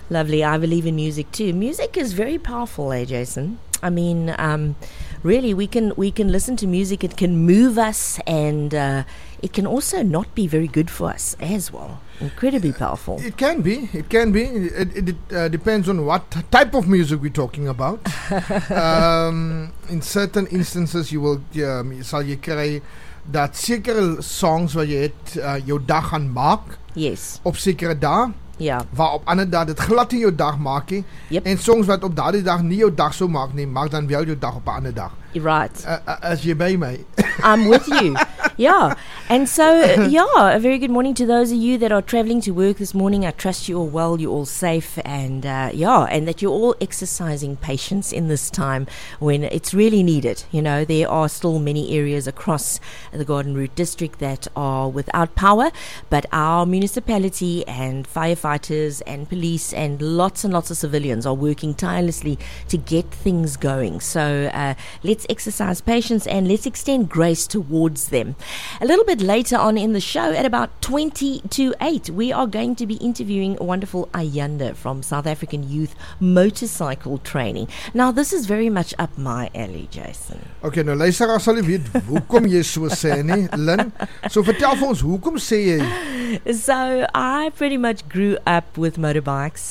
Lovely. I believe in music too. Music is very powerful, Jason. I mean, really, we can listen to music. It can move us, and it can also not be very good for us as well. Incredibly powerful. It can be. It depends on what type of music we're talking about. In certain instances, sal jy kry dat sekere songs wat jy het jou dag gaan maak. Yes. Op sekere dae. Ja. Waar op ander dae dit glad in jou dag maak nie. Yep. En songs wat op daardie dag nie jou dag sou maak nie, maak dan wel jou dag op 'n ander dag. Right. As jy by my. I'm with you. Yeah. And so, a very good morning to those of you that are traveling to work this morning. I trust you're all well, you're all safe, and and that you're all exercising patience in this time when it's really needed. You know, there are still many areas across the Garden Route district that are without power, but our municipality and firefighters and police and lots of civilians are working tirelessly to get things going. So let's exercise patience and let's extend grace towards them. A little bit later on in the show, at about 20 to 8, we are going to be interviewing wonderful Ayanda from South African Youth Motorcycle Training. Now, this is very much up my alley, Jason. Okay, nou luisteraars sal jy weet hoekom jy so sê nie, Lynn. So vertel vir ons, hoekom sê jy? So I pretty much grew up with motorbikes.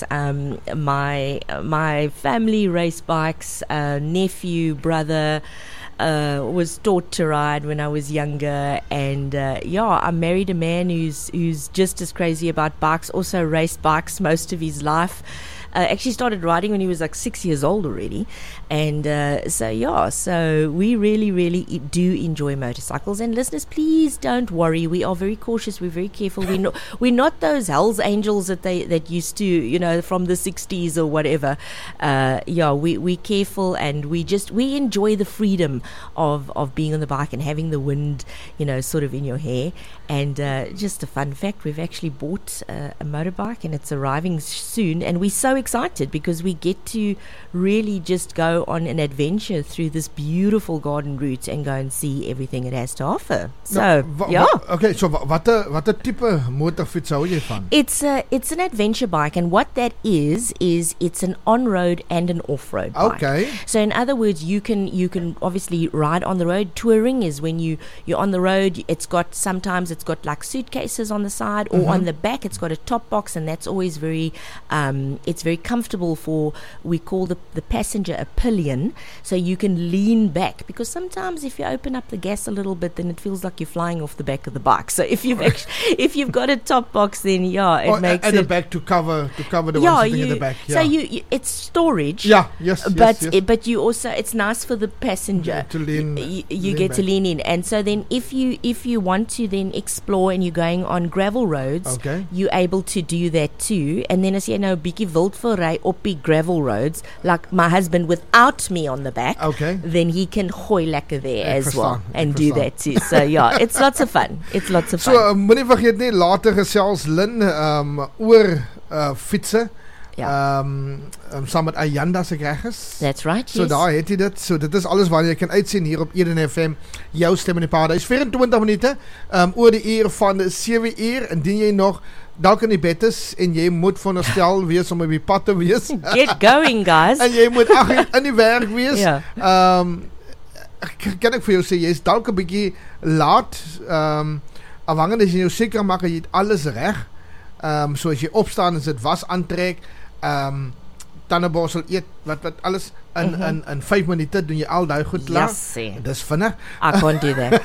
My family raced bikes. Nephew, brother was taught to ride when I was younger, and I married a man who's just as crazy about bikes. Also raced bikes most of his life. Actually started riding when he was like 6 years old already, and so we really do enjoy motorcycles. And listeners, please don't worry, we are very cautious, we're very careful. We're not those Hells Angels that used to, you know, from the 60s or whatever. We're careful, and we enjoy the freedom of being on the bike and having the wind, you know, sort of in your hair. And just a fun fact, we've actually bought a motorbike, and it's arriving soon, and we're so excited because we get to really just go on an adventure through this beautiful garden route and go and see everything it has to offer. So, Okay, so watter tipe motorfiets hou jy van? It's an adventure bike, and what that is it's an on-road and an off-road bike. Okay. So in other words, you can obviously ride on the road. Touring is when you're on the road. Sometimes it's got like suitcases on the side, or on the back it's got a top box, and that's always very comfortable for, we call the passenger a pillion, so you can lean back, because sometimes if you open up the gas a little bit, then it feels like you're flying off the back of the bike. So if you've got a top box, then it makes the back to cover the one sitting in the back. So it's storage. Yeah, yes. But you also, it's nice for the passenger to lean. You get back to lean in, and so then if you want to then explore and you're going on gravel roads, you're able to do that too. And then as you know, bietjie wild vir ry op die gravel roads, like my husband without me on the back, then he can gooi lekker there as well and do that too. So it's lots of fun. So moenie vergeet nie, later gesels Lynn oor fietsen. Saam met Ayanda se reg is. That's right. So daar het jy dit. So dit is alles wat jy kan uitsien hier op Eden FM, jou stem in die paradys. 24 minute oor die uur van 7 uur. Indien jy nog dalk in die bed is en jy moet veronderstel wees om op die pad te wees. Get going, guys. En jy moet in die werk wees. Kan ek vir jou sê, jy is dalk 'n bietjie laat. Afhangend as jy jou seker maak jy het alles reg. So as jy opstaan, as dit was aantrek, tandeborsel eet, wat alles in 5 minute doen jy al daai goed klaar. Dis vinnig. I can't do that.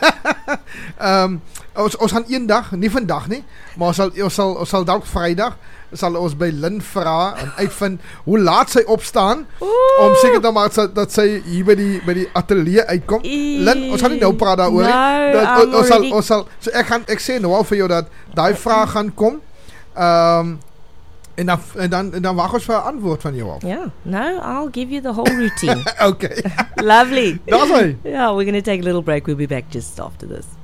Ons gaan een dag, nie vandag nie, maar ons sal dalk Vrydag sal ons by Lynn vra en uitvind hoe laat sy opstaan, om seker te maak dat sy hier by die ateljee uitkom. Lynn, ons gaan nie nou praat daaroor nie. Ons sal so ek sê nou al vir jou dat daai vraag gaan kom. En dan wag ons vir 'n antwoord van jou af. I'll give you the whole routine. Okay. Lovely. That's right. We're going to take a little break. We'll be back just after this.